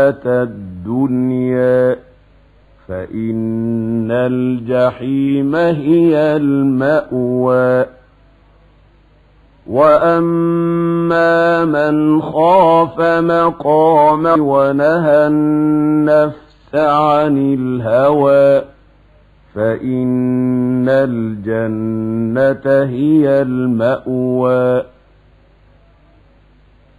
الدنيا فإن الجحيم هي المأوى. وأما من خاف مقام ونهى النفس عن الهوى فإن الجنة هي المأوى.